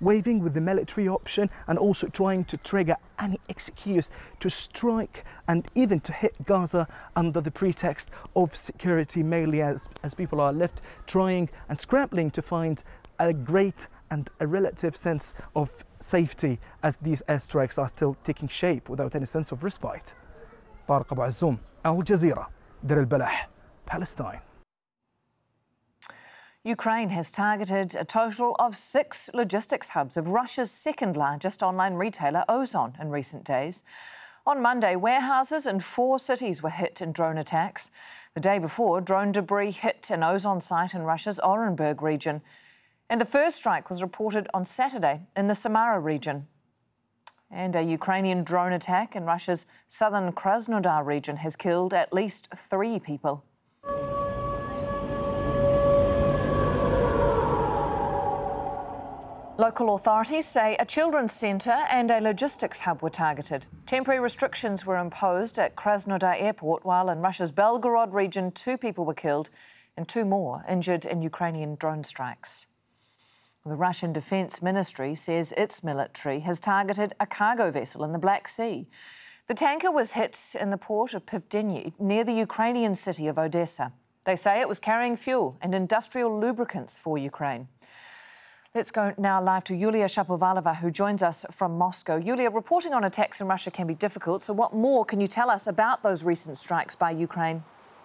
waving with the military option and also trying to trigger any excuse to strike and even to hit Gaza under the pretext of security, mainly as people are left trying and scrambling to find a great and a relative sense of safety as these airstrikes are still taking shape without any sense of respite. طارق أبو عزوم, Al Jazeera, Deir al-Balah, Palestine. Ukraine has targeted a total of 6 logistics hubs of Russia's second largest online retailer, Ozon, in recent days. On Monday, warehouses in 4 cities were hit in drone attacks. The day before, drone debris hit an Ozon site in Russia's Orenburg region. And the first strike was reported on Saturday in the Samara region. And a Ukrainian drone attack in Russia's southern Krasnodar region has killed at least 3 people. Local authorities say a children's centre and a logistics hub were targeted. Temporary restrictions were imposed at Krasnodar airport, while in Russia's Belgorod region 2 people were killed and 2 more injured in Ukrainian drone strikes. The Russian Defence Ministry says its military has targeted a cargo vessel in the Black Sea. The tanker was hit in the port of Pivdeny, near the Ukrainian city of Odessa. They say it was carrying fuel and industrial lubricants for Ukraine. Let's go now live to Yulia Shapovalova, who joins us from Moscow. Yulia, reporting on attacks in Russia can be difficult, so what more can you tell us about those recent strikes by Ukraine?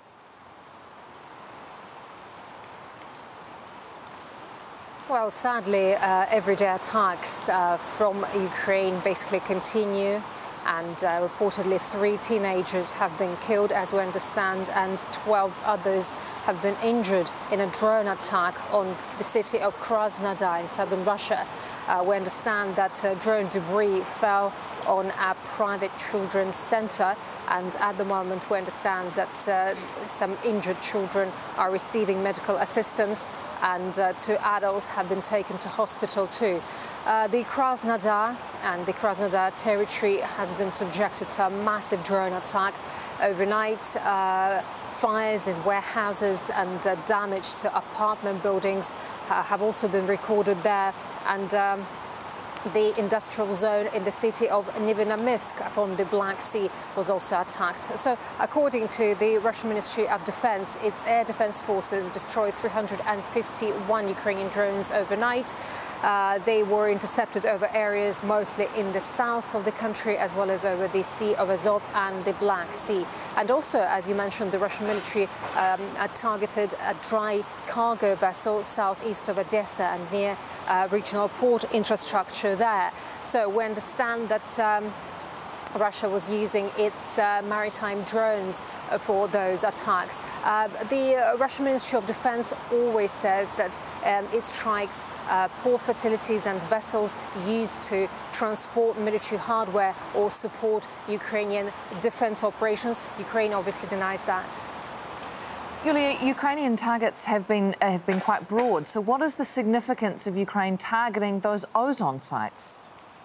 Well, sadly, everyday attacks from Ukraine basically continue. And reportedly 3 teenagers have been killed, as we understand, and 12 others have been injured in a drone attack on the city of Krasnodar in southern Russia. We understand that drone debris fell on a private children's center, and at the moment we understand that some injured children are receiving medical assistance, and 2 adults have been taken to hospital too. The Krasnodar and the Krasnodar territory has been subjected to a massive drone attack overnight. Fires in warehouses and damage to apartment buildings have also been recorded there. And the industrial zone in the city of Nevinominsk upon the Black Sea was also attacked. So, according to the Russian Ministry of Defense, its air defense forces destroyed 351 Ukrainian drones overnight. They were intercepted over areas mostly in the south of the country, as well as over the Sea of Azov and the Black Sea. And also, as you mentioned, the Russian military targeted a dry cargo vessel southeast of Odessa and near regional port infrastructure there. So we understand that Russia was using its maritime drones for those attacks. The Russian Ministry of Defense always says that it strikes port facilities and vessels used to transport military hardware or support Ukrainian defense operations. Ukraine obviously denies that. Yulia, Ukrainian targets have been quite broad. So what is the significance of Ukraine targeting those Ozon sites?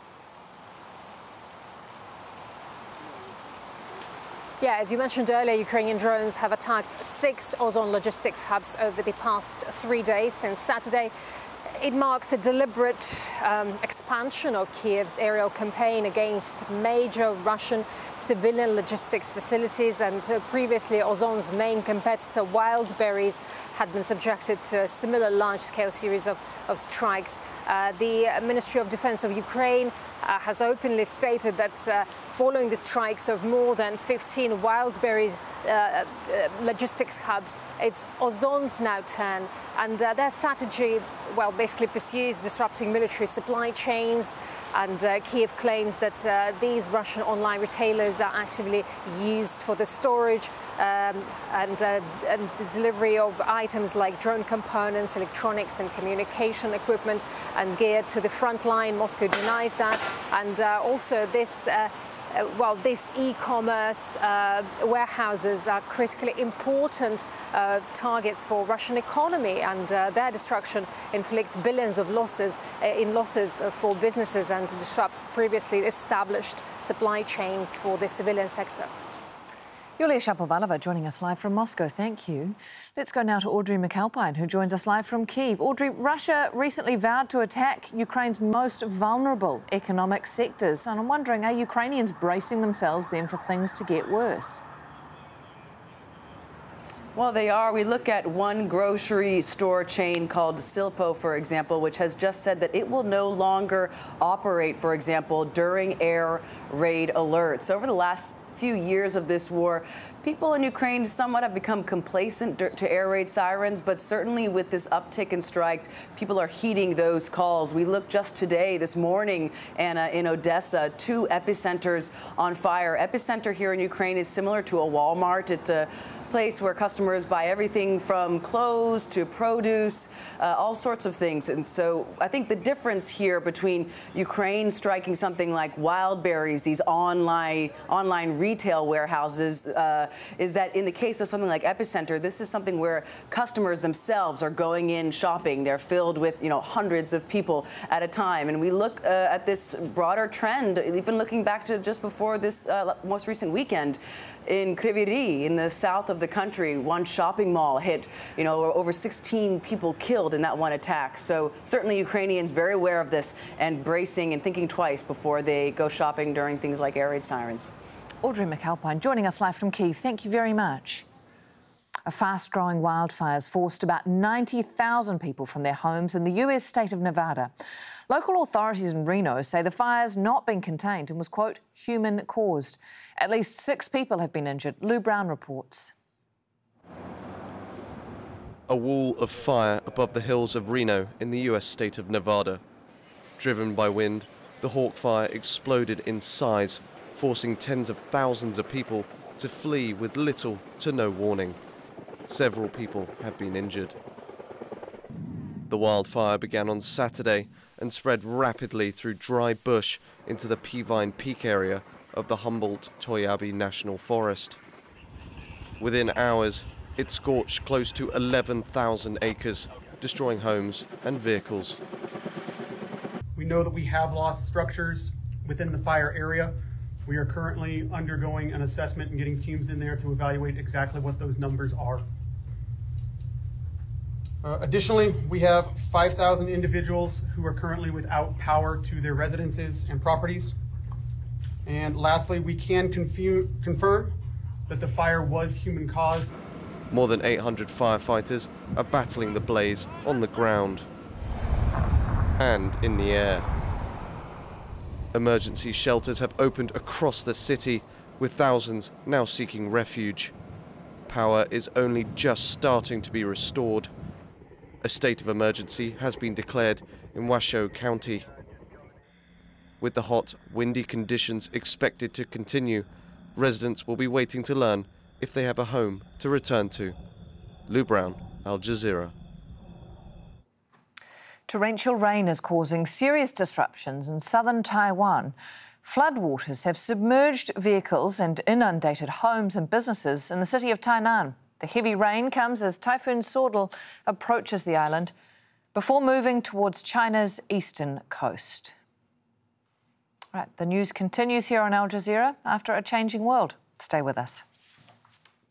Yeah, as you mentioned earlier, Ukrainian drones have attacked 6 Ozon logistics hubs over the past 3 days since Saturday. It marks a deliberate expansion of Kiev's aerial campaign against major Russian civilian logistics facilities, and previously Ozon's main competitor, Wildberries, had been subjected to a similar large-scale series of strikes. The Ministry of Defense of Ukraine has openly stated that following the strikes of more than 15 Wildberries logistics hubs, it's Ozon's now turn, and their strategy, well, basically pursues disrupting military supply chains, and Kiev claims that these Russian online retailers are actively used for the storage and the delivery of items like drone components, electronics and communication equipment and gear to the front line. Moscow denies that, and also this these e-commerce warehouses are critically important targets for Russian economy, and their destruction inflicts billions of losses for businesses and disrupts previously established supply chains for the civilian sector. Yulia Shapovalova joining us live from Moscow. Thank you. Let's go now to Audrey McAlpine, who joins us live from Kyiv. Audrey, Russia recently vowed to attack Ukraine's most vulnerable economic sectors. And I'm wondering, are Ukrainians bracing themselves then for things to get worse? Well, they are. We look at one grocery store chain called Silpo, for example, which has just said that it will no longer operate, for example, during air raid alerts. Over the last few years of this war, people in Ukraine somewhat have become complacent to air raid sirens, but certainly with this uptick in strikes, people are heeding those calls. We looked just today, this morning, Anna, in Odessa, 2 epicenters on fire. Epicenter here in Ukraine is similar to a Walmart. It's a place where customers buy everything from clothes to produce, all sorts of things. And so I think the difference here between Ukraine striking something like Wildberries, these online retail warehouses, is that in the case of something like Epicenter, this is something where customers themselves are going in shopping. They're filled with, hundreds of people at a time. And we look at this broader trend, even looking back to just before this most recent weekend in Kryvyi Rih, in the south of the country. One shopping mall hit, over 16 people killed in that one attack. So certainly Ukrainians very aware of this and bracing and thinking twice before they go shopping during things like air raid sirens. Audrey McAlpine joining us live from Kyiv. Thank you very much. A fast-growing wildfires forced about 90,000 people from their homes in the US state of Nevada. Local authorities in Reno say the fire's not been contained and was, quote, human-caused. At least 6 people have been injured. Lou Brown reports. A wall of fire above the hills of Reno in the US state of Nevada. Driven by wind, the Hawk Fire exploded in size, forcing tens of thousands of people to flee with little to no warning. Several people have been injured. The wildfire began on Saturday and spread rapidly through dry bush into the Peavine Peak area of the Humboldt-Toyabe National Forest. Within hours, it scorched close to 11,000 acres, destroying homes and vehicles. We know that we have lost structures within the fire area. We are currently undergoing an assessment and getting teams in there to evaluate exactly what those numbers are. Additionally, we have 5,000 individuals who are currently without power to their residences and properties. And lastly, we can confirm that the fire was human-caused. More than 800 firefighters are battling the blaze on the ground and in the air. Emergency shelters have opened across the city, with thousands now seeking refuge. Power is only just starting to be restored. A state of emergency has been declared in Washoe County. With the hot, windy conditions expected to continue, residents will be waiting to learn if they have a home to return to. Lou Brown, Al Jazeera. Torrential rain is causing serious disruptions in southern Taiwan. Floodwaters have submerged vehicles and inundated homes and businesses in the city of Tainan. The heavy rain comes as Typhoon Sordel approaches the island before moving towards China's eastern coast. Right, the news continues here on Al Jazeera after a changing world. Stay with us.